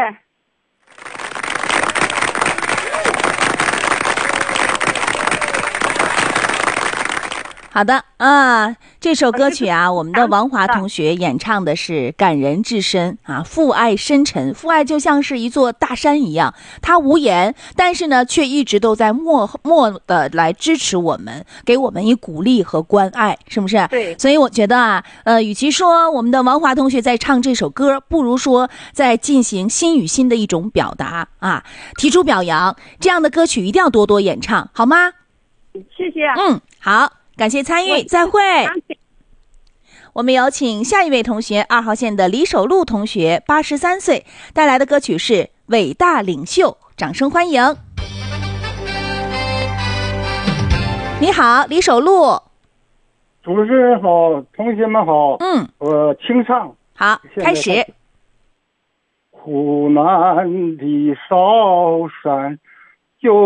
好的啊，这首歌曲啊，我们的王华同学演唱的是感人至深啊，父爱深沉，父爱就像是一座大山一样，他无言，但是呢，却一直都在默的来支持我们，给我们以鼓励和关爱，是不是？ 对。 所以我觉得啊，与其说我们的王华同学在唱这首歌，不如说在进行心与心的一种表达啊，提出表扬，这样的歌曲一定要多多演唱，好吗？ 谢谢。 好。感谢参与，再会。我们有请下一位同学，2号线的李守路同学，83岁，带来的歌曲是《伟大领袖》，掌声欢迎。你好，李守路。 主持人好，同学们好。我清唱。 好，开始。 湖南的韶山